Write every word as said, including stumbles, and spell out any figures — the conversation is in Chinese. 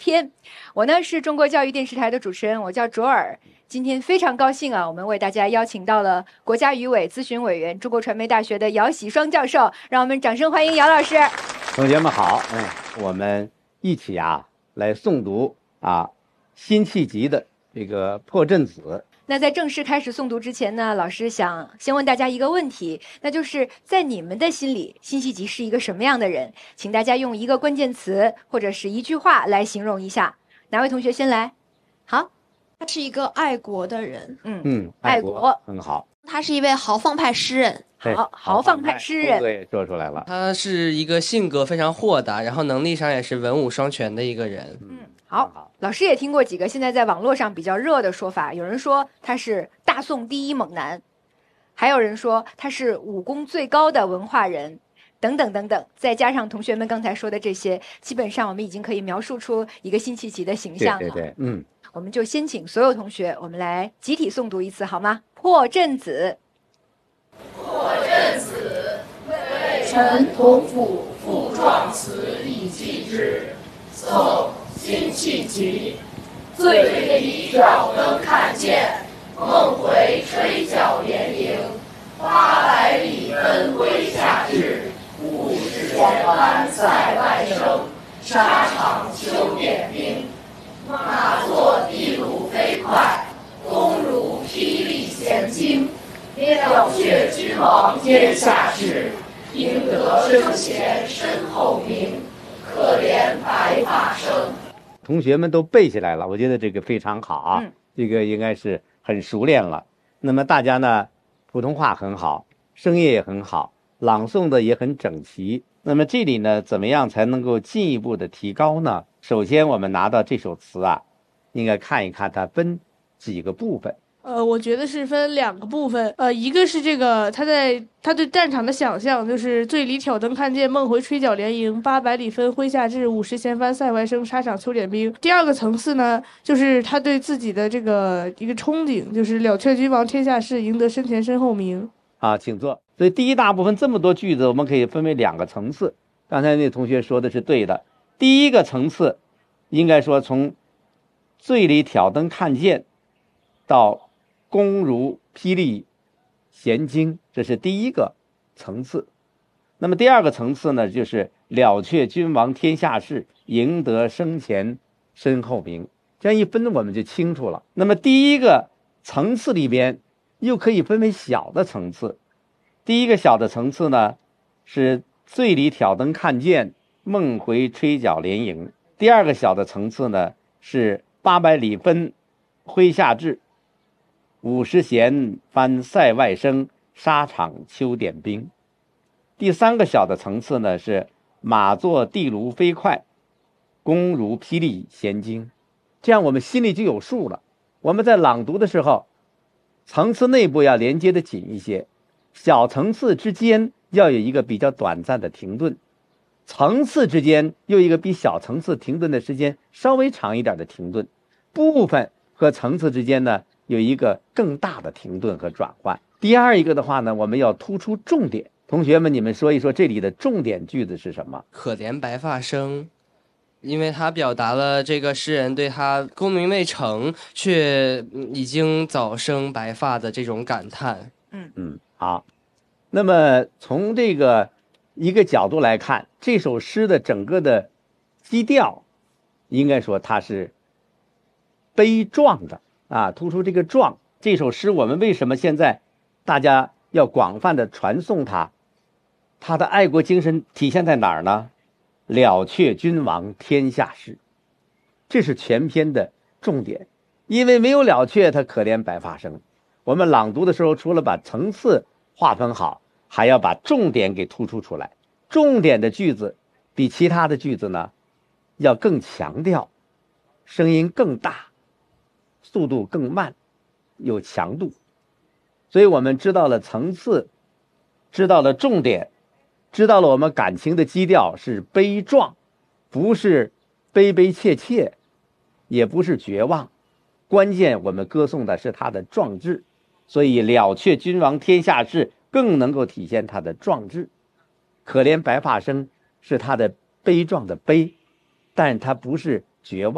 天。我呢是中国教育电视台的主持人，我叫卓尔。今天非常高兴啊，我们为大家邀请到了国家语委咨询委员、中国传媒大学的姚喜双教授，让我们掌声欢迎姚老师。 同学们好，嗯，我们一起啊来诵读啊辛弃疾的这个《破阵子》。 那在正式开始诵读之前呢，老师想先问大家一个问题，那就是在你们的心里，辛弃疾是一个什么样的人？请大家用一个关键词或者是一句话来形容一下。哪位同学先来？好， 他是一个爱国的人。 嗯嗯， 爱国很好。 他是一位豪放派诗人。 好，豪放派诗人， 对，说出来了。 他是一个性格非常豁达，然后能力上也是文武双全的一个人。 嗯，好，老师也听过几个现在在网络上比较热的说法，有人说他是大宋第一猛男，还有人说他是武功最高的文化人，等等等等。再加上同学们刚才说的这些，基本上我们已经可以描述出一个辛弃疾的形象了。 对对对，嗯， 我们就先请所有同学，我们来集体诵读一次好吗？破阵子。 破阵子，为臣同府赋壮词以寄之。宋，辛弃疾。醉里挑灯看剑，梦回吹角连营。八百里分麾下炙，五十弦翻塞外声。沙场秋点兵，马作的卢飞快，弓如霹雳弦惊。了却君王天下事，赢得圣贤身后名。可怜白发生。 同学们都背下来了，我觉得这个非常好啊， 嗯、 这个应该是很熟练了。那么大家呢，普通话很好，声音也很好，朗诵的也很整齐。那么这里呢，怎么样才能够进一步的提高呢？首先，我们拿到这首词啊，应该看一看它分几个部分。 呃，我觉得是分两个部分，呃，一个是这个他在他对战场的想象，就是醉里挑灯看剑，梦回吹角连营，八百里分麾下炙，五十弦翻塞外声，沙场秋点兵。第二个层次呢，就是他对自己的这个一个憧憬，就是了却君王天下事，赢得生前身后名。 啊，请坐。所以第一大部分这么多句子，我们可以分为两个层次。刚才那同学说的是对的，第一个层次应该说从醉里挑灯看剑到弓如霹雳弦惊，这是第一个层次。那么第二个层次呢，就是了却君王天下事，赢得生前身后名。这样一分我们就清楚了。那么第一个层次里边又可以分为小的层次。第一个小的层次呢，是醉里挑灯看剑，梦回吹角连营。第二个小的层次呢，是八百里分麾下炙，五十弦翻塞外声，沙场秋点兵。第三个小的层次呢，是马作的卢飞快，弓如霹雳弦惊。这样我们心里就有数了。我们在朗读的时候，层次内部要连接的紧一些，小层次之间要有一个比较短暂的停顿，层次之间又一个比小层次停顿的时间稍微长一点的停顿，部分和层次之间呢有一个更大的停顿和转换。第二一个的话呢，我们要突出重点。同学们，你们说一说这里的重点句子是什么？ 可怜白发生，因为他表达了这个诗人对他功名未成却已经早生白发的这种感叹。 嗯嗯，好。那么从这个一个角度来看，这首诗的整个的基调，应该说它是悲壮的啊，突出这个壮。这首诗我们为什么现在大家要广泛的传颂它？它的爱国精神体现在哪儿呢？了却君王天下事，这是全篇的重点。因为没有了却，他可怜白发生。我们朗读的时候，除了把层次划分好，还要把重点给突出出来。重点的句子比其他的句子呢要更强调，声音更大，速度更慢，有强度。所以我们知道了层次，知道了重点，知道了我们感情的基调是悲壮，不是悲悲切切，也不是绝望，关键我们歌颂的是他的壮志。所以了却君王天下事更能够体现他的壮志。可怜白发生是他的悲壮的悲，但他不是绝望。